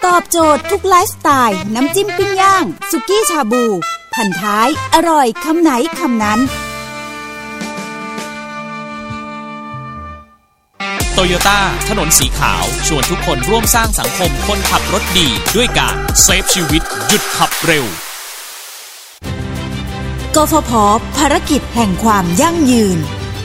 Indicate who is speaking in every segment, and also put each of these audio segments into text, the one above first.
Speaker 1: อบโจทย์ทุกไลฟ์สไตล์น้ำจิ้มปิ้งย่างสุกี้ชาบูพันท้ายอร่อยคำไหนคำนั้น
Speaker 2: โตโยต้าถนนสีขาวชวนทุกคนร่วมสร้างสังคมคนขับรถดีด้วยการเซฟชีวิตหยุดขับเร็ว
Speaker 1: กฟผ.ภารกิจแห่งความยั่งยืน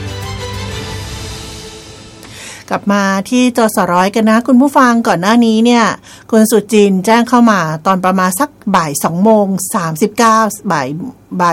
Speaker 3: กลับมาที่จสร้อยกันนะคุณผู้ฟังก่อนหน้านี้เนี่ยคุณสุจินแจ้งเข้ามาตอนประมาณสักบ่าย 2:39 บ่าย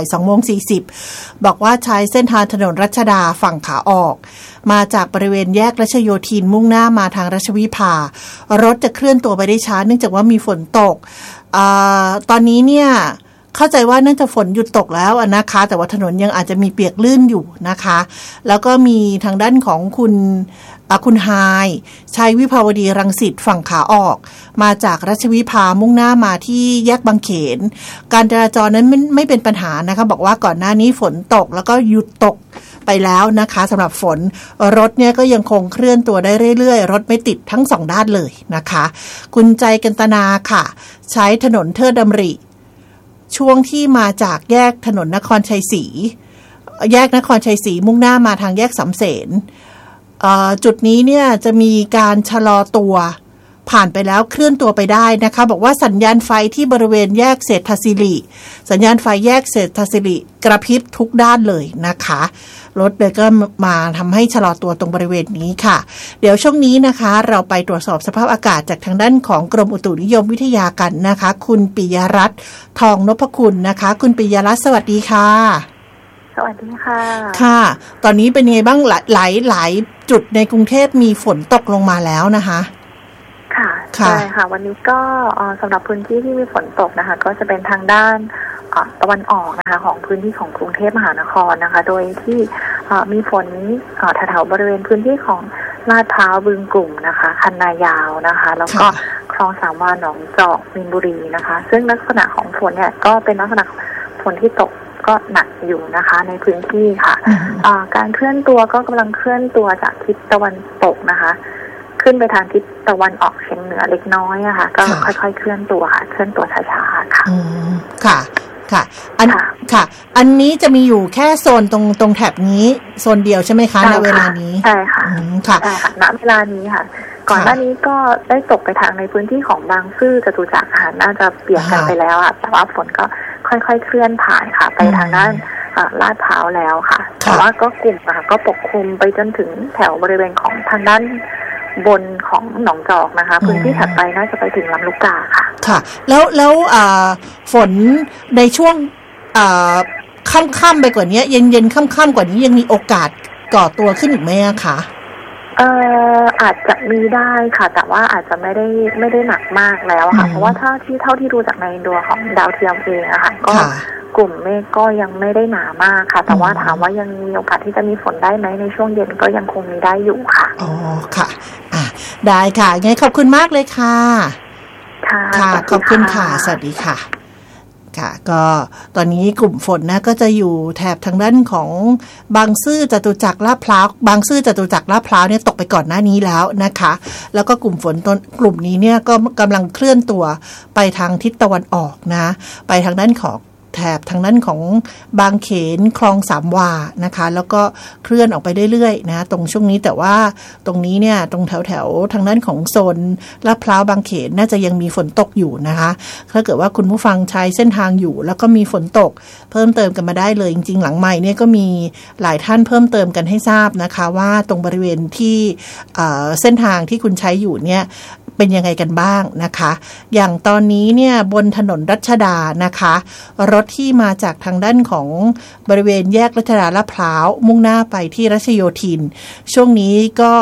Speaker 3: 2:40 บอกว่าใช้เส้นทางถนนรัชดาฝั่งขาออกมาจากบริเวณแยกรัชโยธินมุ่งหน้ามาทางรัชวิภารถจะเคลื่อนตัวไปได้ช้าเนื่องจากว่ามีฝนตกตอนนี้เนี่ยเข้าใจว่าเนื่องจากฝนหยุดตกแล้วนะคะแต่ว่าถนนยังอาจจะมีเปียกลื่นอยู่นะคะแล้วก็มีทางด้านของคุณไฮใช้วิภาวดีรังสิตฝั่งขาออกมาจากรัชวิภามุ่งหน้ามาที่แยกบางเขนการจราจรนั้นไม่เป็นปัญหานะคะบอกว่าก่อนหน้านี้ฝนตกแล้วก็หยุดตกไปแล้วนะคะสำหรับฝนรถเนี่ยก็ยังคงเคลื่อนตัวได้เรื่อยๆรถไม่ติดทั้งสองด้านเลยนะคะคุณใจกันตนาค่ะใช้ถนนเทิดดำริช่วงที่มาจากแยกถนนนครชัยศรีแยกนครชัยศรีมุ่งหน้ามาทางแยกสำเสนจุดนี้เนี่ยจะมีการชะลอตัวผ่านไปแล้วเคลื่อนตัวไปได้นะคะบอกว่าสัญญาณไฟที่บริเวณแยกเศรษฐศิริสัญญาณไฟแยกเศรษฐศิริกระพริบทุกด้านเลยนะคะรถเลยก็มาทำให้ชะลอตัวตรงบริเวณนี้ค่ะเดี๋ยวช่วงนี้นะคะเราไปตรวจสอบสภาพอากาศจากทางด้านของกรมอุตุนิยมวิทยากันนะคะคุณปิยรัตน์ทองนพคุณนะคะคุณปิยรัตน์สวัสดีค่ะ
Speaker 4: สวัสดีค่ะ
Speaker 3: ค่ะตอนนี้เป็นไงบ้างหลายจุดในกรุงเทพมีฝนตกลงมาแล้วนะคะ
Speaker 4: ค่ะใช่ค่ะวันนี้ก็สำหรับพื้นที่ที่มีฝนตกนะคะก็จะเป็นทางด้านตะวันออกนะคะของพื้นที่ของกรุงเทพมหานครนะคะโดยที่มีฝนแถวๆบริเวณพื้นที่ของลาดพร้าวบึงกลุ่มนะคะคันนายาวนะคะแล้วก็คลองสามวาหนองจอกมีนบุรีนะคะซึ่งลักษณะของฝนเนี่ยก็เป็นลักษณะฝนที่ตกก็หนักอยู่นะคะในพื้นที่ค่ะการเคลื่อนตัวก็กำลังเคลื่อนตัวจากทิศตะวันตกนะคะขึ้นไปทางทิศตะวันออกเฉียงเหนือเล็กน้อยอะค่ะก็ค่อยๆเคลื่อนตัวค่ะเคลื่อนตัวช้าๆค่ะ
Speaker 3: ค่ะค่ะอันนี้จะมีอยู่แค่โซนตรงแถบนี้โซนเดียวใช่ไหมคะณเวลานี้
Speaker 4: ใช่ค่ะใช่ค่ะณเวลานี้ค่ะก่อนหน้านี้ก็ได้ตกไปทางในพื้นที่ของบางซื่อจตุจักรค่ะน่าจะเปลี่ยนกันไปแล้วอะแต่ว่าฝนก็ค่อยๆเคลื่อนผ่านค่ะไปทางด้านลาดพร้าวแล้วค่ะแต่ว่าก็กลุ่มนะคะก็ปกคลุมไปจนถึงแถวบริเวณของทางด้านบนของหนองจอกนะคะพื้นที่ถัดไปน่าจะไปถึงลำลูกกาค่ะ
Speaker 3: ค่ะแล้วฝนในช่วงค่ำๆไปกว่านี้เย็นๆค่ำๆกว่านี้ยังมีโอกาสก่อตัวขึ้นอีกไหมคะ
Speaker 4: อาจจะมีได้ค่ะแต่ว่าอาจจะไม่ได้หนักมากแล้วค่ะเพราะว่าเท่าที่ดูจากในตัวของดาวเทียมเองอะค่ะก็กลุ่มเมฆก็ยังไม่ได้หนามากค่ะแต่ว่าถามว่ายังมีโอกาสที่จะมีฝนได้ไหมในช่วงเย็นก็ยังคงมีได้อยู่ค่ะ
Speaker 3: อ๋อค่ะได้ค่ะงั้นขอบคุณมากเลยค่ะค่ะขอบคุณค่ะสวัสดีค่ะค่ะก็ตอนนี้กลุ่มฝนนะก็จะอยู่แถบทางด้านของบางซื่อจตุจักรลาดพร้าวบางซื่อจตุจักรลาดพร้าวเนี่ยตกไปก่อนหน้านี้แล้วนะคะแล้วก็กลุ่มฝนกลุ่มนี้เนี่ยก็กำลังเคลื่อนตัวไปทางทิศตะวันออกนะไปทางด้านของแถบทางด้านของบางเขนคลองสามวานะคะแล้วก็เคลื่อนออกไปเรื่อยๆนะตรงช่วงนี้แต่ว่าตรงนี้เนี่ยตรงแถวทางด้านของโซนลาดพร้าวบางเขนน่าจะยังมีฝนตกอยู่นะคะถ้าเกิดว่าคุณผู้ฟังใช้เส้นทางอยู่แล้วก็มีฝนตกเพิ่มเติมกันมาได้เลยจริงๆหลังใหม่เนี่ยก็มีหลายท่านเพิ่มเติมกันให้ทราบนะคะว่าตรงบริเวณที่เส้นทางที่คุณใช้อยู่เนี่ยเป็นยังไงกันบ้างนะคะอย่างตอนนี้เนี่ยบนถนนรัชดานะคะรถที่มาจากทางด้านของบริเวณแยกรัชดาลาดพร้าวมุ่งหน้าไปที่รัชโยธินช่วงนี้ก็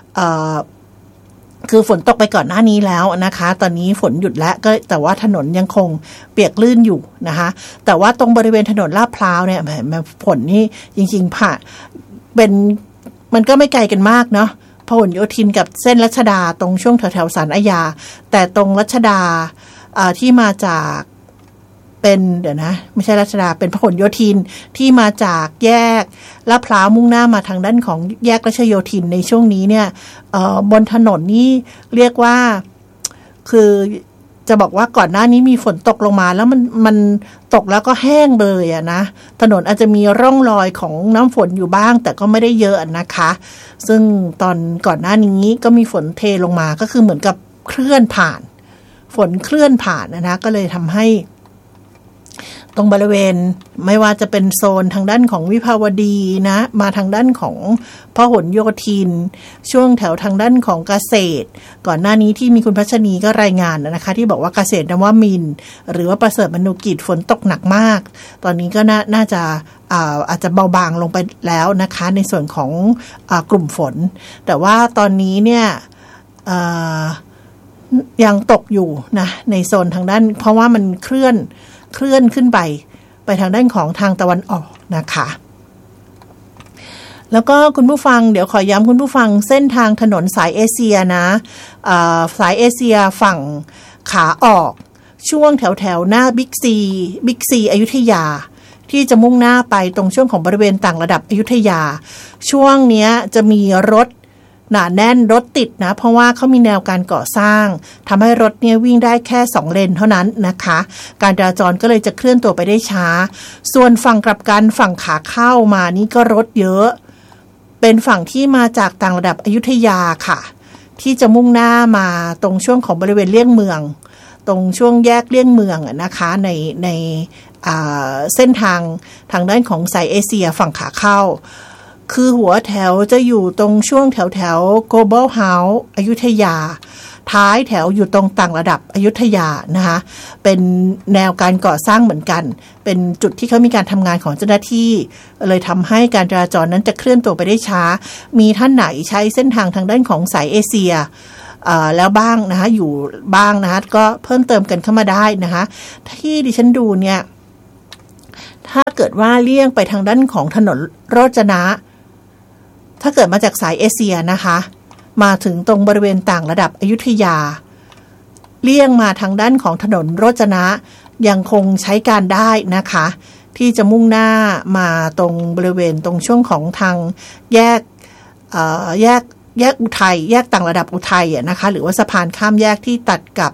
Speaker 3: คือฝนตกไปก่อนหน้านี้แล้วนะคะตอนนี้ฝนหยุดแล้วก็แต่ว่าถนนยังคงเปียกลื่นอยู่นะคะแต่ว่าตรงบริเวณถนนลาดพร้าวเนี่ยฝนนี่จริงๆผ่าเป็นมันก็ไม่ไกลกันมากเนาะพหลโยธินกับเส้นรัชดาตรงช่วงแถวๆศาลอาญาแต่ตรงรัชดาที่มาจากเป็นเดี๋ยวนะไม่ใช่รัชดาเป็นพหลโยธินที่มาจากแยกลาดพร้าวมุ่งหน้ามาทางด้านของแยกรัชโยธินในช่วงนี้เนี่ยบนถนนนี่เรียกว่าคือจะบอกว่าก่อนหน้านี้มีฝนตกลงมาแล้วมันตกแล้วก็แห้งเลยอะนะถนนอาจจะมีร่องรอยของน้ำฝนอยู่บ้างแต่ก็ไม่ได้เยอะนะคะซึ่งตอนก่อนหน้านี้ก็มีฝนเทลงมาก็คือเหมือนกับเคลื่อนผ่านฝนเคลื่อนผ่านนะก็เลยทำให้ตรงบริเวณไม่ว่าจะเป็นโซนทางด้านของวิภาวดีนะมาทางด้านของพหลโยธินช่วงแถวทางด้านของเกษตรก่อนหน้านี้ที่มีคุณพัชนีก็รายงานนะคะที่บอกว่าเกษตรนวมินทร์หรือว่าประเสริฐมนุกิจฝนตกหนักมากตอนนี้ก็น่าจะอาจจะเบาบางลงไปแล้วนะคะในส่วนของกลุ่มฝนแต่ว่าตอนนี้เนี่ยยังตกอยู่นะในโซนทางด้านเพราะว่ามันเคลื่อนขึ้นไปทางด้านของทางตะวันออกนะคะแล้วก็คุณผู้ฟังเดี๋ยวขอย้ำคุณผู้ฟังเส้นทางถนนสายเอเชียนะสายเอเชียฝั่งขาออกช่วงแถวหน้าบิ๊กซีอยุธยาที่จะมุ่งหน้าไปตรงช่วงของบริเวณต่างระดับอยุธยาช่วงนี้จะมีรถหนาแน่นรถติดนะเพราะว่าเขามีแนวการก่อสร้างทำให้รถเนี่ยวิ่งได้แค่2เลนเท่านั้นนะคะการจราจรก็เลยจะเคลื่อนตัวไปได้ช้าส่วนฝั่งกลับกันฝั่งขาเข้ามานี่ก็รถเยอะเป็นฝั่งที่มาจากต่างระดับอยุธยาค่ะที่จะมุ่งหน้ามาตรงช่วงของบริเวณเลี่ยงเมืองตรงช่วงแยกเลี่ยงเมืองนะคะในเส้นทางด้านของสายเอเชียฝั่งขาเข้าคือหัวแถวจะอยู่ตรงช่วงแถว Global House อยุธยาท้ายแถวอยู่ตรงต่างระดับอยุธยานะคะเป็นแนวการก่อสร้างเหมือนกันเป็นจุดที่เขามีการทำงานของเจ้าหน้าที่เลยทำให้การจราจรนั้นจะเคลื่อนตัวไปได้ช้ามีท่านไหนใช้เส้นทางทางด้านของสายเอเชียแล้วบ้างนะคะอยู่บ้างนะคะก็เพิ่มเติมกันเข้ามาได้นะคะที่ดิฉันดูเนี่ยถ้าเกิดว่าเลี่ยงไปทางด้านของถนนโรจนะถ้าเกิดมาจากสายเอเชียนะคะมาถึงตรงบริเวณต่างระดับอยุธยาเลี่ยงมาทางด้านของถนนโรจนะยังคงใช้การได้นะคะที่จะมุ่งหน้ามาตรงบริเวณตรงช่วงของทางแยกอุทัยแยกต่างระดับอุทัยนะคะหรือว่าสะพานข้ามแยกที่ตัดกับ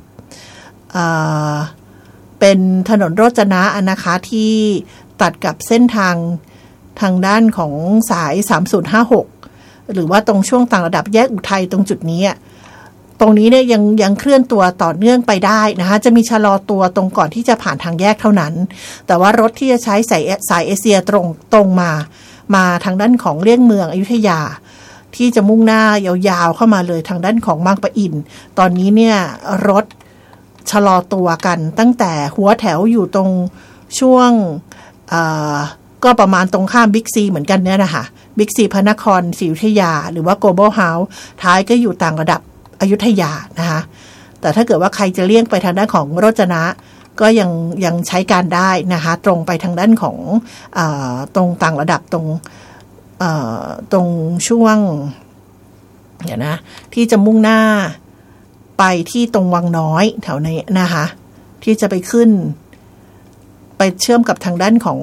Speaker 3: เป็นถนนโรจนะนะคะที่ตัดกับเส้นทางด้านของสาย3056หรือว่าตรงช่วงต่างระดับแยกอุทัยตรงจุดนี้ตรงนี้เนี่ยยังเคลื่อนตัวต่อเนื่องไปได้นะคะจะมีชะลอตัวตรงก่อนที่จะผ่านทางแยกเท่านั้นแต่ว่ารถที่จะใช้สายเอเชียตรงมาทางด้านของเลี่ยงเมืองอยุธยาที่จะมุ่งหน้ายาวๆเข้ามาเลยทางด้านของบางปะอินตอนนี้เนี่ยรถชะลอตัวกันตั้งแต่หัวแถวอยู่ตรงช่วงก็ประมาณตรงข้ามบิ๊กซีเหมือนกันเนี่ยนะคะบิ๊กซีพระนครศรีอยุธยาหรือว่า Global House ท้ายก็อยู่ต่างระดับอยุธยานะคะแต่ถ้าเกิดว่าใครจะเลี่ยงไปทางด้านของโรจนะก็ยังใช้การได้นะคะตรงไปทางด้านของตรงต่างระดับตรงช่วงเดี๋ยวนะที่จะมุ่งหน้าไปที่ตรงวังน้อยแถวนี้นะคะที่จะไปขึ้นไปเชื่อมกับทางด้านของ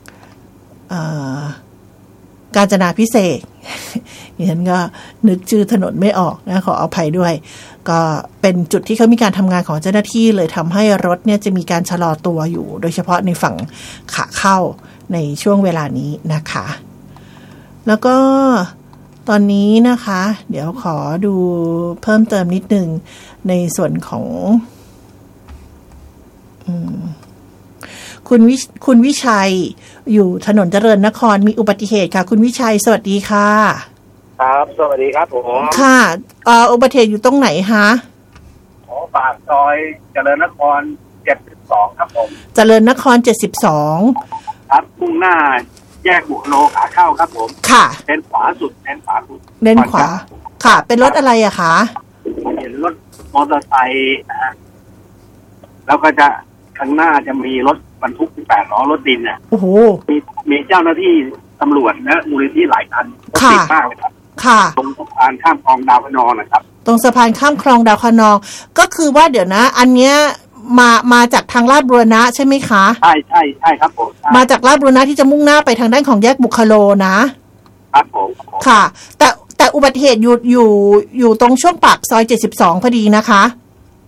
Speaker 3: กาญจนาภิเษกดิฉันก็นึกชื่อถนนไม่ออกนะขออภัยด้วยก็เป็นจุดที่เขามีการทำงานของเจ้าหน้าที่เลยทำให้รถเนี่ยจะมีการชะลอตัวอยู่โดยเฉพาะในฝั่งขาเข้าในช่วงเวลานี้นะคะแล้วก็ตอนนี้นะคะเดี๋ยวขอดูเพิ่มเติมนิดนึงในส่วนของคุณวิชัยอยู่ถนนเจริญนครมีอุบัติเหตุค่ะคุณวิชัยสวัสดีค่ะ
Speaker 5: ครับสวัสดีครับผม
Speaker 3: ค่ะอุบัติเหตุอยู่ตรงไหนคะ
Speaker 5: ปากซอยเจริญนคร72ครับผม
Speaker 3: เจริญนคร72
Speaker 5: ครับมุ่งหน้าแยกบุโรขาเข้าครับผม
Speaker 3: ค่ะ
Speaker 5: เลนขวาสุดเลนขวา
Speaker 3: ค่ะเป็นรถอะไรอะคะ
Speaker 5: เป็นรถมอเตอร์ไซค์นะฮะแล้วก็จะข้างหน้าจะมีรถบรรทุก8ล้อรถดินเนี่ย
Speaker 3: โอ้โห
Speaker 5: มีเจ้าหน้าที่ตำรวจและมูลนิธิหลายคันติดมากเลยครับ
Speaker 3: ค่ะ
Speaker 5: ตรงสะพานข้ามคลองดาวคะนองนะครับ
Speaker 3: ตรงสะพานข้ามคลองดาวคะนองก็คือว่าเดี๋ยวนะอันเนี้ยมาจากทางลาดบูรณะใช่ไหมคะ
Speaker 5: ใช่ครับผม
Speaker 3: มาจากลาดบูรณะที่จะมุ่งหน้าไปทางด้านของแยกบุคโลนะครับ
Speaker 5: ผม
Speaker 3: ค่ะแต่อุบัติเหตุอยู่ตรงช่วงปากซอย72พอดีนะคะ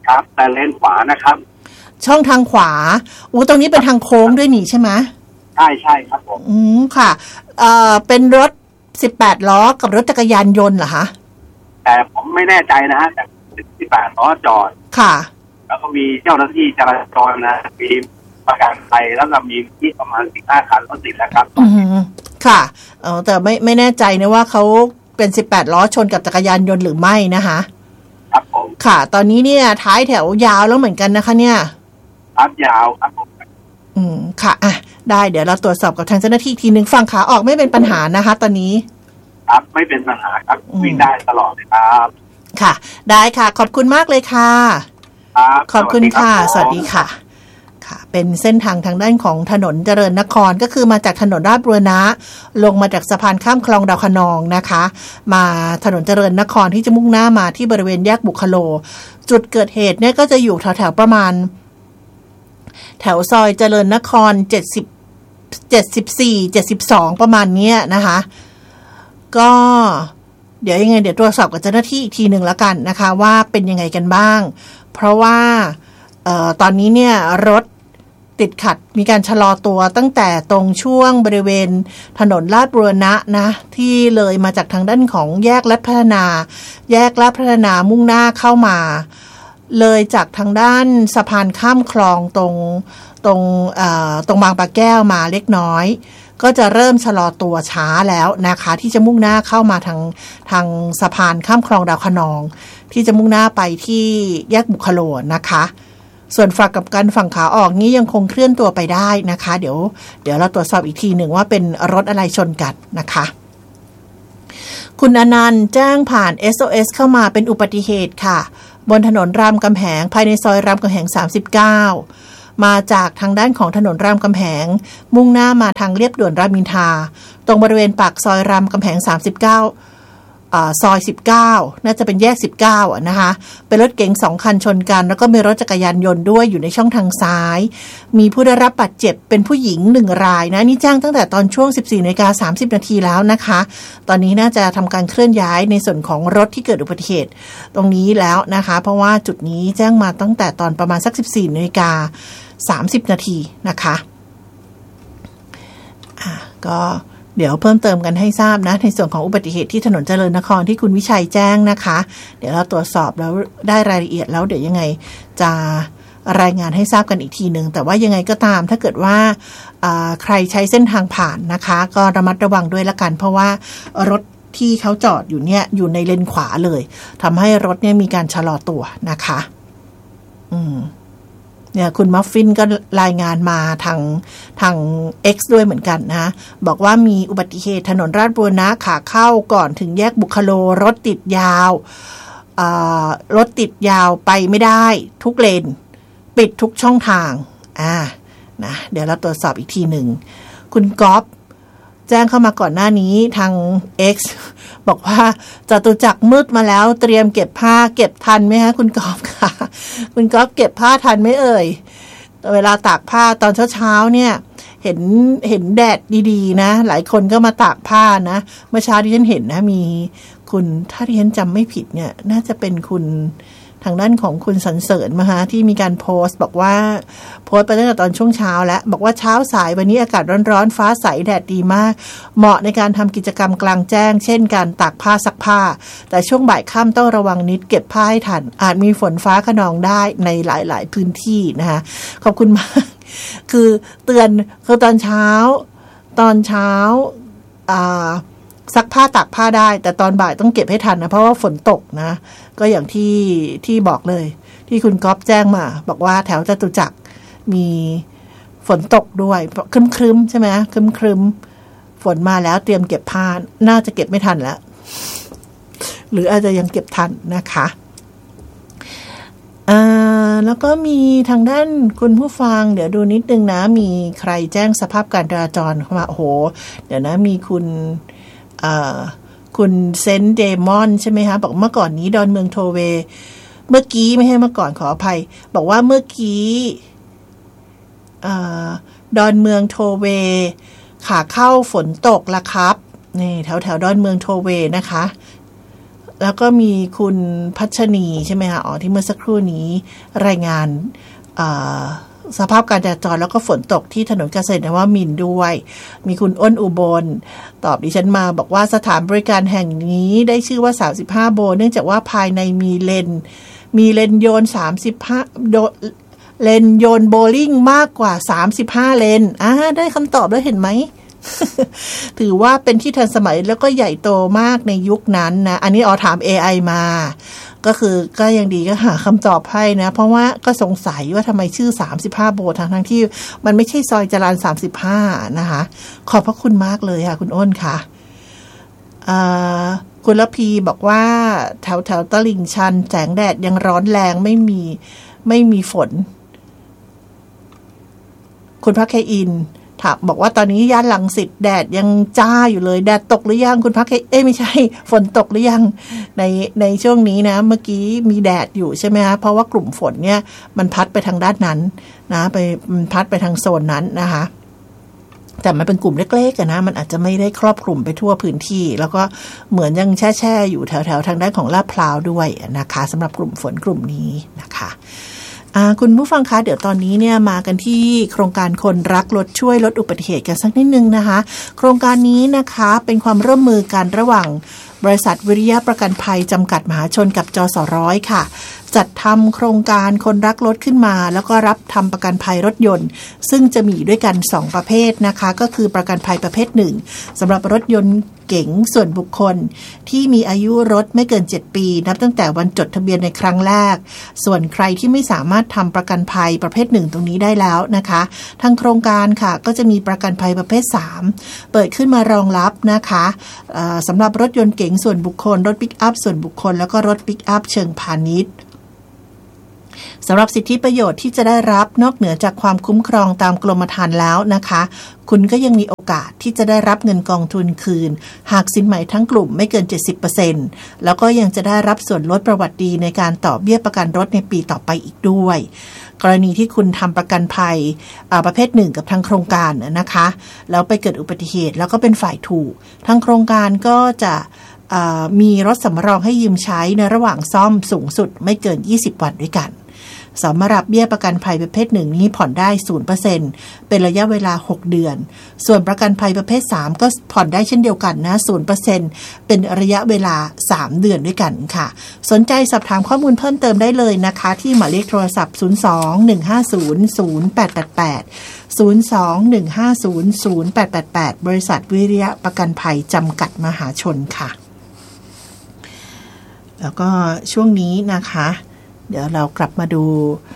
Speaker 5: ครับแต่เลนขวานะครับ
Speaker 3: ช่องทางขวาตรงนี้เป็นทางโค้งด้วยนี่ใช่ไหม
Speaker 5: ใช่ครับผม
Speaker 3: ค่ะเป็นรถ18ล้อกับรถจักรยานยนต์เหรอคะ
Speaker 5: แต่ผมไม่แน่ใจนะฮะแต่18ล้อจอด
Speaker 3: ค่ะ
Speaker 5: แล้วก็มีเจ้าหน้าที่จราจรนะมีประกันภัยแล้วก็มีที่ประมาณ15คันรถติดแล้วครับ
Speaker 3: ค่ะแต่ไม่แน่ใจนะว่าเขาเป็น18ล้อชนกับจักรยานยนต์หรือไม่นะคะ
Speaker 5: ครับผม
Speaker 3: ค่ะตอนนี้เนี่ยท้ายแถวยาวแล้วเหมือนกันนะคะเนี่ย
Speaker 5: ครับยาวครับผม
Speaker 3: ค่ะได้เดี๋ยวเราตรวจสอบกับทางเจ้าหน้าที่ทีนึงฝั่งขาออกไม่เป็นปัญหานะคะตอนนี้
Speaker 5: ครับไม่เป็นปัญหาครับวิ่งได้ตลอดเลยครับ
Speaker 3: ค่ะได้ค่ะขอบคุณมากเลยค่ะขอบคุณค่ะสวัสดีค่ะค่ะเป็นเส้นทางด้านของถนนเจริญนครก็คือมาจากถนนราชบุรณะลงมาจากสะพานข้ามคลองดาวคะนองนะคะมาถนนเจริญนครที่จะมุ่งหน้ามาที่บริเวณแยกบุคโลจุดเกิดเหตุเนี่ยก็จะอยู่แถวๆประมาณแถวซอยเจริญนคร74 72ประมาณนี้นะคะก็เดี๋ยวยังไงเดี๋ยวตรวจสอบกับเจ้าหน้าที่อีกทีนึงแล้วกันนะคะว่าเป็นยังไงกันบ้างเพราะว่าตอนนี้เนี่ยรถติดขัดมีการชะลอตัวตั้งแต่ตรงช่วงบริเวณถนนลาดบุรณะนะที่เลยมาจากทางด้านของแยกลาดพัฒนามุ่งหน้าเข้ามาเลยจากทางด้านสะพานข้ามคลองตรงบางปะแก้วมาเล็กน้อยก็จะเริ่มชะลอตัวช้าแล้วนะคะที่จะมุ่งหน้าเข้ามาทางสะพานข้ามคลองดาวคะนองที่จะมุ่งหน้าไปที่แยกบุคโลนะคะส่วนฝั่งกับกันฝั่งขาออกนี้ยังคงเคลื่อนตัวไปได้นะคะเดี๋ยวเราตรวจสอบอีกทีหนึ่งว่าเป็นรถอะไรชนกันนะคะคุณอนันต์แจ้งผ่าน SOS เข้ามาเป็นอุบัติเหตุค่ะบนถนนรามคำแหงภายในซอยรามคำแหง39มาจากทางด้านของถนนรามคำแหงมุ่งหน้ามาทางเลียบด่วนรามอินทราตรงบริเวณปากซอยรามคำแหง39ซอย19น่าจะเป็นแยก19นะคะเป็นรถเก๋ง2คันชนกันแล้วก็มีรถจักรยานยนต์ด้วยอยู่ในช่องทางซ้ายมีผู้ได้รับบาดเจ็บเป็นผู้หญิง1รายนะนี่แจ้งตั้งแต่ตอนช่วง 14:30 น.แล้วนะคะตอนนี้น่าจะทำการเคลื่อนย้ายในส่วนของรถที่เกิดอุบัติเหตุตรงนี้แล้วนะคะเพราะว่าจุดนี้แจ้งมาตั้งแต่ตอนประมาณสัก 14:30 น.นะคะก็เดี๋ยวเพิ่มเติมกันให้ทราบนะในส่วนของอุบัติเหตุที่ถนนเจริญนครที่คุณวิชัยแจ้งนะคะเดี๋ยวเราตรวจสอบแล้วได้รายละเอียดแล้วเดี๋ยวยังไงจะรายงานให้ทราบกันอีกทีนึงแต่ว่ายังไงก็ตามถ้าเกิดว่าใครใช้เส้นทางผ่านนะคะก็ระมัดระวังด้วยละกันเพราะว่ารถที่เขาจอดอยู่เนี่ยอยู่ในเลนขวาเลยทำให้รถเนี่ยมีการชะลอตัวนะคะเนี่ยคุณมัฟฟินก็รายงานมาทาง X ด้วยเหมือนกันนะบอกว่ามีอุบัติเหตุถนนราชบุรณะขาเข้าก่อนถึงแยกบุคโลรถติดยาวไปไม่ได้ทุกเลนปิดทุกช่องทางนะเดี๋ยวเราตรวจสอบอีกทีหนึ่งคุณก๊อฟแจ้งเข้ามาก่อนหน้านี้ทาง X บอกว่าจตุจักรมืดมาแล้วเตรียมเก็บผ้าเก็บทันไหมคะคุณก๊อฟค่ะคุณก๊อฟเก็บผ้าทันไหมเอ่ยเวลาตากผ้าตอนเช้าเนี่ยเห็นแดดดีๆนะหลายคนก็มาตากผ้านะเมื่อเช้าที่ฉันเห็นนะมีคุณถ้าที่ฉันจำไม่ผิดเนี่ยน่าจะเป็นคุณทางด้านของคุณสรรเสริญมาที่มีการโพสต์บอกว่าโพสต์ไปตั้งแต่ตอนช่วงเช้าแล้วบอกว่าเช้าสายวันนี้อากาศร้อนๆฟ้าใสแดดดีมากเหมาะในการทำกิจกรรมกลางแจ้งเช่นการตากผ้าซักผ้าแต่ช่วงบ่ายค่ำต้องระวังนิดเก็บผ้าให้ทันอาจมีฝนฟ้าคะนองได้ในหลายๆพื้นที่นะคะขอบคุณมากคือเตือนคือตอนเช้าซักผ้าตากผ้าได้แต่ตอนบ่ายต้องเก็บให้ทันนะเพราะว่าฝนตกนะก็อย่างที่บอกเลยที่คุณก๊อฟแจ้งมาบอกว่าแถวจตุจักรมีฝนตกด้วยครึ้มๆใช่ไหมครึ้มฝนมาแล้วเตรียมเก็บผ้าน่าจะเก็บไม่ทันแล้วหรืออาจจะยังเก็บทันนะคะแล้วก็มีทางด้านคุณผู้ฟังเดี๋ยวดูนิดนึงนะมีใครแจ้งสภาพการจราจรเข้ามาโอ้โหเดี๋ยวนะมีคุณเซนเดมอนใช่ไหมคะบอกเมื่อก่อนนี้ดอนเมืองโทเวเมื่อกี้ไม่ใช่เมื่อก่อนขออภัยบอกว่าเมื่อกี้ดอนเมืองโทเวขาเข้าฝนตกละครับนี่แถวดอนเมืองโทเวนะคะแล้วก็มีคุณพัชนีใช่ไหมคะที่เมื่อสักครู่นี้รายงานสภาพการจราจรแล้วก็ฝนตกที่ถนนเกษตรนวมินทร์ด้วยมีคุณอ้นอุบลตอบดิฉันมาบอกว่าสถานบริการแห่งนี้ได้ชื่อว่า35โบเนื่องจากว่าภายในมีเลนโยน35เลนโยนโบลิ่งมากกว่า35เลนได้คำตอบแล้วเห็นไหม ถือว่าเป็นที่ทันสมัยแล้วก็ใหญ่โตมากในยุคนั้นนะอันนี้ถาม AI มาก็ยังดีก็หาคำตอบให้นะเพราะว่าก็สงสัยว่าทำไมชื่อ35โบทั้งที่มันไม่ใช่ซอยจรัญ35นะคะขอบพระคุณมากเลยค่ะคุณอ้นค่ะคุณละพีบอกว่าแถวตลิ่งชันแสงแดดยังร้อนแรงไม่มีฝนคุณพักเคอินถามบอกว่าตอนนี้ย่านรังสิตแดดยังจ้าอยู่เลยแดดตกหรือยังคุณพักไม่ใช่ฝนตกหรือยังในช่วงนี้นะเมื่อกี้มีแดดอยู่ใช่ไหมคะเพราะว่ากลุ่มฝนเนี่ยมันพัดไปทางด้านนั้นนะมันพัดไปทางโซนนั้นนะคะแต่มันเป็นกลุ่มเล็กๆนะมันอาจจะไม่ได้ครอบคลุมไปทั่วพื้นที่แล้วก็เหมือนยังแช่อยู่แถวทางด้านของลาดพร้าวด้วยนะคะสำหรับกลุ่มฝนกลุ่มนี้นะคะคุณผู้ฟังคะเดี๋ยวตอนนี้เนี่ยมากันที่โครงการคนรักรถช่วยลดอุบัติเหตุกันสักนิดนึงนะคะโครงการนี้นะคะเป็นความร่วมมือกันระหว่างบริษัทวิริยะประกันภัยจำกัดมหาชนกับจสร้อยค่ะจัดทำโครงการคนรักรถขึ้นมาแล้วก็รับทำประกันภัยรถยนต์ซึ่งจะมีด้วยกัน2ประเภทนะคะก็คือประกันภัยประเภท1สำหรับรถยนต์เก๋งส่วนบุคคลที่มีอายุรถไม่เกิน7ปีนับตั้งแต่วันจดทะเบียนในครั้งแรกส่วนใครที่ไม่สามารถทำประกันภัยประเภท1ตรงนี้ได้แล้วนะคะทางโครงการค่ะก็จะมีประกันภัยประเภท3เปิดขึ้นมารองรับนะคะสำหรับรถยนต์เก๋งส่วนบุคคลรถปิกอัพส่วนบุคคลแล้วก็รถปิกอัพเชิงพาณิชย์สำหรับสิทธิประโยชน์ที่จะได้รับนอกเหนือจากความคุ้มครองตามกรมธรรม์แล้วนะคะคุณก็ยังมีโอกาสที่จะได้รับเงินกองทุนคืนหากสินไหมทั้งกลุ่มไม่เกิน 70% แล้วก็ยังจะได้รับส่วนลดประวัติดีในการต่อเบี้ยประกันรถในปีต่อไปอีกด้วยกรณีที่คุณทำประกันภัยประเภท1กับทางโครงการนะคะแล้วไปเกิดอุบัติเหตุแล้วก็เป็นฝ่ายถูกทางโครงการก็จะมีรถสำรองให้ยืมใช้ในระหว่างซ่อมสูงสุดไม่เกิน20วันด้วยกันสำหรับเบี้ยประกันภัยประเภท1นี้ผ่อนได้ 0% เป็นระยะเวลา6เดือนส่วนประกันภัยประเภท3ก็ผ่อนได้เช่นเดียวกันนะ 0% เป็นระยะเวลา3เดือนด้วยกันค่ะสนใจสอบถามข้อมูลเพิ่มเติมได้เลยนะคะที่หมายเลขโทรศัพท์02-150-0888 02-150-0888 บริษัทวิริยะประกันภัยจำกัดมหาชนค่ะแล้วก็ช่วงนี้นะคะเดี๋ยวเรากลับมาดู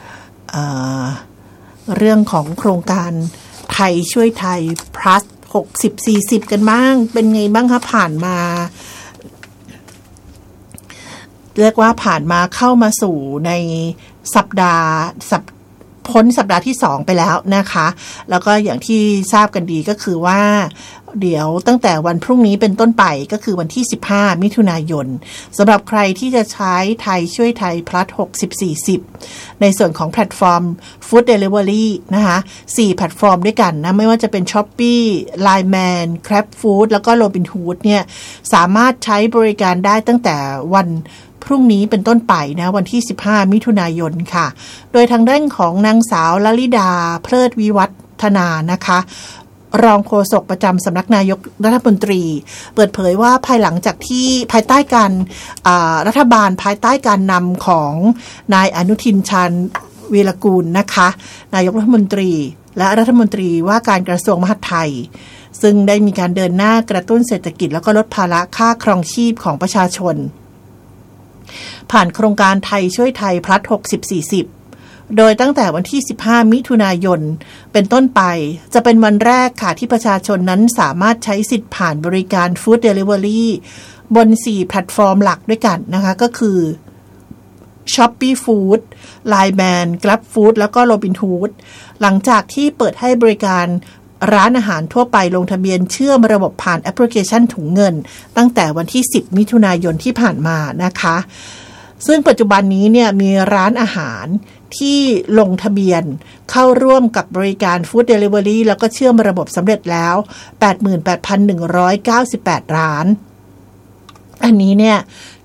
Speaker 3: เรื่องของโครงการไทยช่วยไทย plus 60-40 กันบ้างเป็นไงบ้างคะผ่านมาเรียกว่าผ่านมาเข้ามาสู่ในพ้นสัปดาห์ที่2ไปแล้วนะคะแล้วก็อย่างที่ทราบกันดีก็คือว่าเดี๋ยวตั้งแต่วันพรุ่งนี้เป็นต้นไปก็คือวันที่15มิถุนายนสำหรับใครที่จะใช้ไทยช่วยไทย plus 60-40 ในส่วนของแพลตฟอร์ม Food Delivery นะคะ4แพลตฟอร์มด้วยกันนะไม่ว่าจะเป็น Shopee Line Man Grab Food แล้วก็ Robinhood เนี่ยสามารถใช้บริการได้ตั้งแต่วันพรุ่งนี้เป็นต้นไปนะวันที่15มิถุนายนค่ะโดยทางด้านของนางสาวลลิดาเพลิดวิวัฒนานะคะรองโฆษกประจำสำนักนายกรัฐมนตรีเปิดเผยว่าภายหลังจากที่ภายใต้การรัฐบาลภายใต้การนำของนายอนุทินชาญวีรกูลนะคะนายกรัฐมนตรีและรัฐมนตรีว่าการกระทรวงมหาดไทยซึ่งได้มีการเดินหน้ากระตุ้นเศรษฐกิจแล้วก็ลดภาระค่าครองชีพของประชาชนผ่านโครงการไทยช่วยไทย plus 60-40 โดยตั้งแต่วันที่15มิถุนายนเป็นต้นไปจะเป็นวันแรกค่ะที่ประชาชนนั้นสามารถใช้สิทธิ์ผ่านบริการ Food Delivery บน4แพลตฟอร์มหลักด้วยกันนะคะก็คือ Shopee Food Line Man Grab Food แล้วก็ Robinhood หลังจากที่เปิดให้บริการร้านอาหารทั่วไปลงทะเบียนเชื่อมระบบผ่านแอปพลิเคชันถุงเงินตั้งแต่วันที่10มิถุนายนที่ผ่านมานะคะซึ่งปัจจุบันนี้เนี่ยมีร้านอาหารที่ลงทะเบียนเข้าร่วมกับบริการ Food Delivery แล้วก็เชื่อมระบบสำเร็จแล้ว 88,198 ร้านอันนี้เนี่ย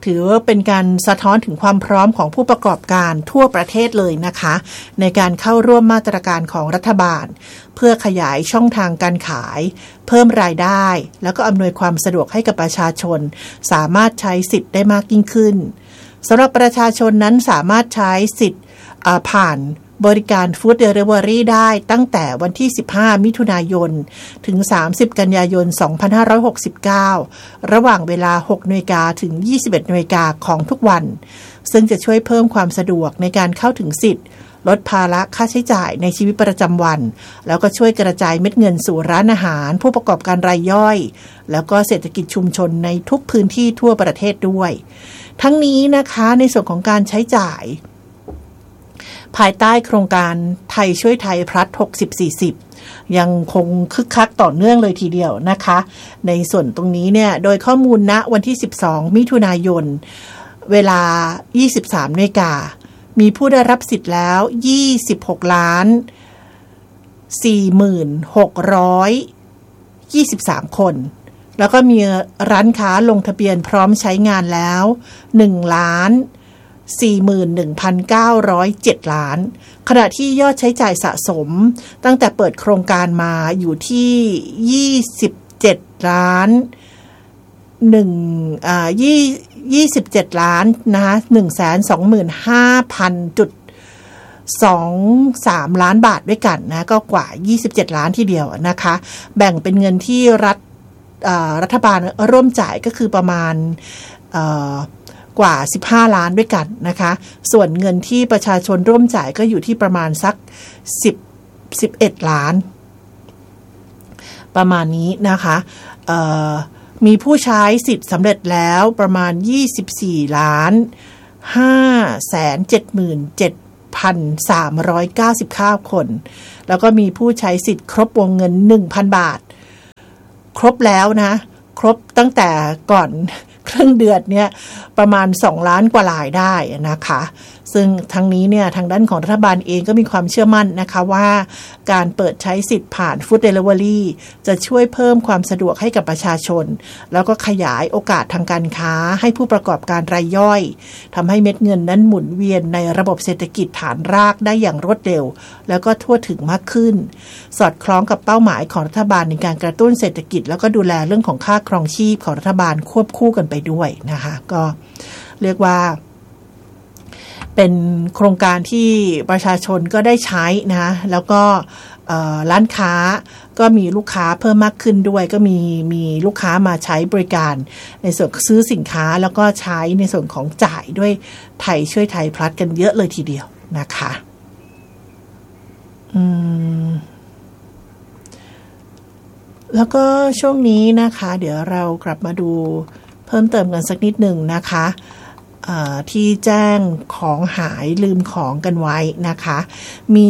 Speaker 3: ถือว่าเป็นการสะท้อนถึงความพร้อมของผู้ประกอบการทั่วประเทศเลยนะคะในการเข้าร่วมมาตรการของรัฐบาลเพื่อขยายช่องทางการขายเพิ่มรายได้แล้วก็อำนวยความสะดวกให้กับประชาชนสามารถใช้สิทธิ์ได้มากยิ่งขึ้นสำหรับประชาชนนั้นสามารถใช้สิทธิ์ผ่านบริการ Food Delivery ได้ตั้งแต่วันที่15มิถุนายนถึง30กันยายน2569ระหว่างเวลา 6:00 นถึง 21:00 นของทุกวันซึ่งจะช่วยเพิ่มความสะดวกในการเข้าถึงสิทธิ์ลดภาระค่าใช้จ่ายในชีวิตประจำวันแล้วก็ช่วยกระจายเม็ดเงินสู่ร้านอาหารผู้ประกอบการรายย่อยแล้วก็เศรษฐกิจชุมชนในทุกพื้นที่ทั่วประเทศด้วยทั้งนี้นะคะในส่วนของการใช้จ่ายภายใต้โครงการไทยช่วยไทยพลัส 60-40 ยังคงคึกคักต่อเนื่องเลยทีเดียวนะคะในส่วนตรงนี้เนี่ยโดยข้อมูลณวันที่12มิถุนายนเวลา 23:00 นมีผู้ได้รับสิทธิ์แล้ว26,46,23 คนแล้วก็มีร้านค้าลงทะเบียนพร้อมใช้งานแล้ว 1,41,907 ล้านขณะที่ยอดใช้จ่ายสะสมตั้งแต่เปิดโครงการมาอยู่ที่27ล้าน27ล้านนะคะ 125,000.23 ล้านบาทด้วยกันนะก็กว่า27ล้านทีเดียวนะคะแบ่งเป็นเงินที่รัฐบาลร่วมจ่ายก็คือประมาณกว่า15ล้านด้วยกันนะคะส่วนเงินที่ประชาชนร่วมจ่ายก็อยู่ที่ประมาณสัก11ล้านประมาณนี้นะคะมีผู้ใช้สิทธิ์สำเร็จแล้วประมาณ24,577,399 คนแล้วก็มีผู้ใช้สิทธิ์ครบวงเงิน 1,000 บาทครบแล้วนะครบตั้งแต่ก่อนครึ่งเดือนเนี่ยประมาณ2ล้านกว่ารายได้นะคะซึ่งทั้งนี้เนี่ยทางด้านของรัฐบาลเองก็มีความเชื่อมั่นนะคะว่าการเปิดใช้สิทธิ์ผ่าน Food Delivery จะช่วยเพิ่มความสะดวกให้กับประชาชนแล้วก็ขยายโอกาสทางการค้าให้ผู้ประกอบการรายย่อยทำให้เม็ดเงินนั้นหมุนเวียนในระบบเศรษฐกิจฐานรากได้อย่างรวดเร็วแล้วก็ทั่วถึงมากขึ้นสอดคล้องกับเป้าหมายของรัฐบาลในการกระตุ้นเศรษฐกิจแล้วก็ดูแลเรื่องของค่าครองชีพของรัฐบาลควบคู่กันไปด้วยนะคะก็เรียกว่าเป็นโครงการที่ประชาชนก็ได้ใช้นะแล้วก็ร้านค้าก็มีลูกค้าเพิ่มมากขึ้นด้วยก็มีลูกค้ามาใช้บริการในส่วนซื้อสินค้าแล้วก็ใช้ในส่วนของจ่ายด้วยไทยช่วยไทยพลัสกันเยอะเลยทีเดียวนะคะแล้วก็ช่วงนี้นะคะเดี๋ยวเรากลับมาดูเพิ่มเติมกันสักนิดหนึ่งนะคะที่แจ้งของหายลืมของกันไว้นะคะมี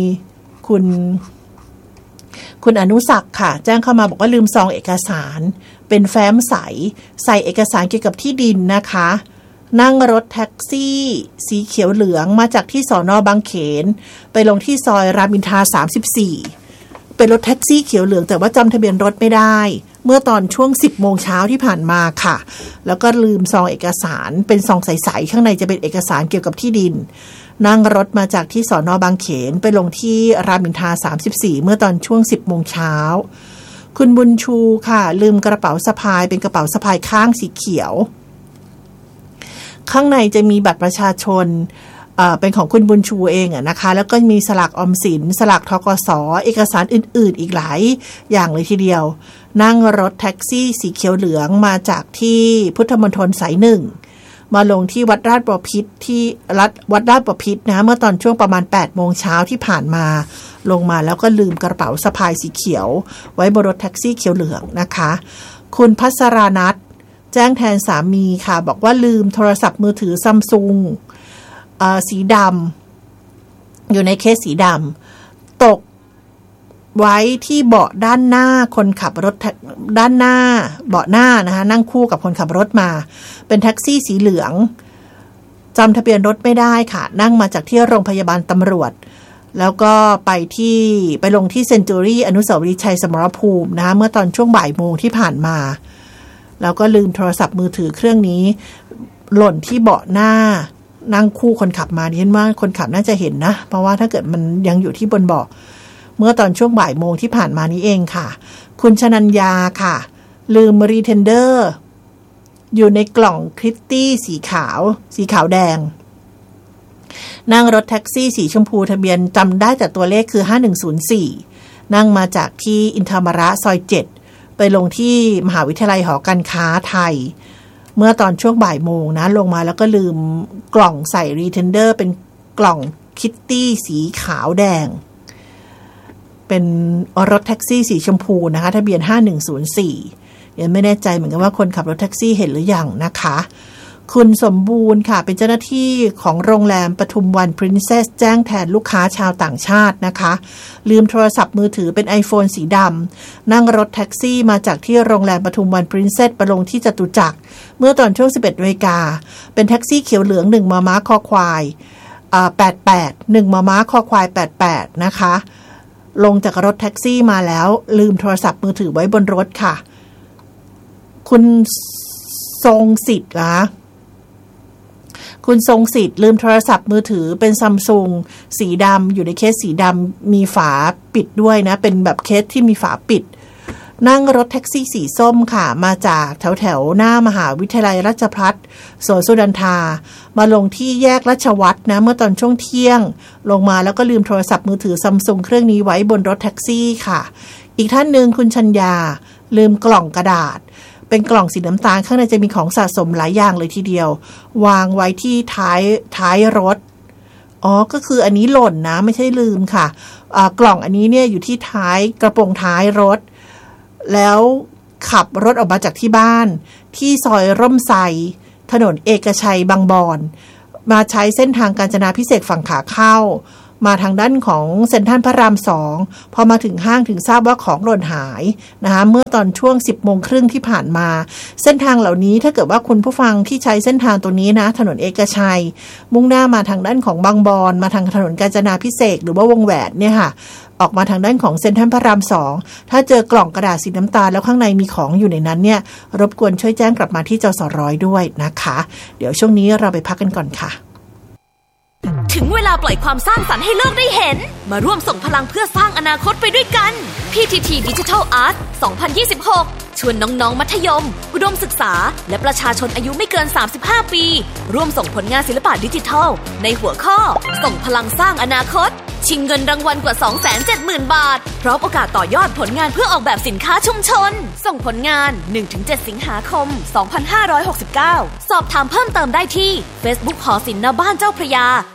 Speaker 3: คุณอนุศักดิ์ค่ะแจ้งเข้ามาบอกว่าลืมซองเอกสารเป็นแฟ้มใส่เอกสารเกี่ยวกับที่ดินนะคะนั่งรถแท็กซี่สีเขียวเหลืองมาจากที่สน.บางเขนไปลงที่ซอยรามอินทรา34เป็นรถแท็กซี่เขียวเหลืองแต่ว่าจำทะเบียนรถไม่ได้เมื่อตอนช่วง 10 โมงเช้าที่ผ่านมาค่ะแล้วก็ลืมซองเอกสารเป็นซองใสๆข้างในจะเป็นเอกสารเกี่ยวกับที่ดินนั่งรถมาจากที่สน.บางเขนไปลงที่รามอินทรา34เมื่อตอนช่วง 10 โมงเช้าคุณบุญชูค่ะลืมกระเป๋าสะพายเป็นกระเป๋าสะพายข้างสีเขียวข้างในจะมีบัตรประชาชนเป็นของคุณบุญชูเองนะคะแล้วก็มีสลากออมสินสลากธกส.เอกสารอื่นๆอีกหลายอย่างเลยทีเดียวนั่งรถแท็กซี่สีเขียวเหลืองมาจากที่พุทธมณฑลสาย1มาลงที่วัดราชบพิตรวัดราชบพิตรนะเมื่อตอนช่วงประมาณ 8 โมงเช้าที่ผ่านมาลงมาแล้วก็ลืมกระเป๋าสะพายสีเขียวไว้บนรถแท็กซี่เขียวเหลืองนะคะคุณพัสรานัทแจ้งแทนสามีค่ะบอกว่าลืมโทรศัพท์มือถือซัมซุงสีดำอยู่ในเคสสีดำตกไว้ที่เบาะด้านหน้าคนขับรถด้านหน้าเบาะหน้านะคะนั่งคู่กับคนขับรถมาเป็นแท็กซี่สีเหลืองจำทะเบียนรถไม่ได้ค่ะนั่งมาจากที่โรงพยาบาลตำรวจแล้วก็ไปลงที่เซนจูรี่อนุสาวรีย์ชัยสมรภูมินะคะเมื่อตอนช่วงบ่ายโมงที่ผ่านมาแล้วก็ลืมโทรศัพท์มือถือเครื่องนี้หล่นที่เบาะหน้านั่งคู่คนขับมาดิฉันว่าคนขับน่าจะเห็นนะเพราะว่าถ้าเกิดมันยังอยู่ที่บนเบาะเมื่อตอนช่วงบ่ายโมงที่ผ่านมานี้เองค่ะคุณชนัญญาค่ะลืมรีเทนเดอร์อยู่ในกล่องคริตตี้สีขาวแดงนั่งรถแท็กซี่สีชมพูทะเบียนจำได้แต่ตัวเลขคือ5104นั่งมาจากที่อินทามระซอย7ไปลงที่มหาวิทยาลัยหอการค้าไทยเมื่อตอนช่วงบ่ายโมงนะลงมาแล้วก็ลืมกล่องใส่รีเทนเดอร์เป็นกล่องคิตตี้สีขาวแดงเป็นรถแท็กซี่สีชมพูนะคะทะเบียน5104ยังไม่แน่ใจเหมือนกันว่าคนขับรถแท็กซี่เห็นหรือยังนะคะคุณสมบูรณ์ค่ะเป็นเจ้าหน้าที่ของโรงแรมปทุมวัน Princess แจ้งแทนลูกค้าชาวต่างชาตินะคะลืมโทรศัพท์มือถือเป็น iPhone สีดำนั่งรถแท็กซี่มาจากที่โรงแรมปทุมวัน Princess ไปลงที่จตุจักรเมื่อตอนช่วง 11 นาฬิกาเป็นแท็กซี่เขียวเหลือง1มมคอควาย88 1มมคอควาย88นะคะลงจากรถแท็กซี่มาแล้วลืมโทรศัพท์มือถือไว้บนรถค่ะคุณทรงสิทธิ์นะคุณทรงสิทธิ์ลืมโทรศัพท์มือถือเป็นซัมซุงสีดำอยู่ในเคสสีดำมีฝาปิดด้วยนะเป็นแบบเคสที่มีฝาปิดนั่งรถแท็กซี่สีส้มค่ะมาจากแถวหน้ามหาวิทยาลัยราชภัฏสวนสุนันทามาลงที่แยกราชวัฒน์นะเมื่อตอนช่วงเที่ยงลงมาแล้วก็ลืมโทรศัพท์มือถือซัมซุงเครื่องนี้ไว้บนรถแท็กซี่ค่ะอีกท่านหนึ่งคุณชัญญาลืมกล่องกระดาษเป็นกล่องสีน้ำตาลข้างในจะมีของสะสมหลายอย่างเลยทีเดียววางไว้ที่ท้ายรถก็คืออันนี้หล่นนะไม่ใช่ลืมค่ะกล่องอันนี้เนี่ยอยู่ที่ท้ายกระโปรงท้ายรถแล้วขับรถออกมาจากที่บ้านที่ซอยร่มไทรถนนเอกชัยบางบอนมาใช้เส้นทางกาญจนาภิเษกฝั่งขาเข้ามาทางด้านของเซ็นทรัลพระราม2พอมาถึงห้างถึงทราบว่าของหล่นหายนะคะเมื่อตอนช่วง 10:30 ที่ผ่านมาเส้นทางเหล่านี้ถ้าเกิดว่าคุณผู้ฟังที่ใช้เส้นทางตรงนี้นะถนนเอกชัยมุ่งหน้ามาทางด้านของบางบอนมาทางถนนกาญจนาภิเษกหรือว่าวงแหวนเนี่ยค่ะออกมาทางด้านของเซ็นทรัลพระราม2ถ้าเจอกล่องกระดาษสีน้ำตาลแล้วข้างในมีของอยู่ในนั้นเนี่ยรบกวนช่วยแจ้งกลับมาที่จสร้อยด้วยนะคะเดี๋ยวช่วงนี้เราไปพักกันก่อนค่ะ
Speaker 6: ถึงเวลาปล่อยความสร้างสรรค์ให้โลกได้เห็นมาร่วมส่งพลังเพื่อสร้างอนาคตไปด้วยกัน PTT Digital Art 2026 ชวนน้องๆมัธยมอุดมศึกษาและประชาชนอายุไม่เกิน35ปีร่วมส่งผลงานศิลปะดิจิทัลในหัวข้อส่งพลังสร้างอนาคตชิงเงินรางวัลกว่า 270,000 บาทพร้อมโอกาสต่อยอดผลงานเพื่อออกแบบสินค้าชุมชนส่งผลงาน 1-7 สิงหาคม 2569 สอบถามเพิ่มเติมได้ที่ Facebook หอศิลป์ณบ้านเจ้าพระยา